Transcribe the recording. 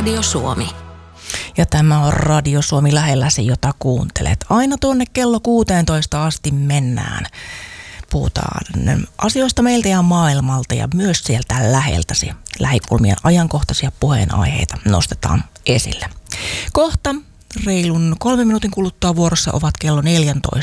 Radio Suomi. Ja tämä on Radio Suomi lähelläsi, jota kuuntelet. Aina tuonne kello 16 asti mennään. Puhutaan asioista meiltä ja maailmalta ja myös sieltä läheltäsi. Lähikulmien ajankohtaisia puheenaiheita nostetaan esille. Kohta reilun 3 minuutin kuluttua vuorossa ovat kello 14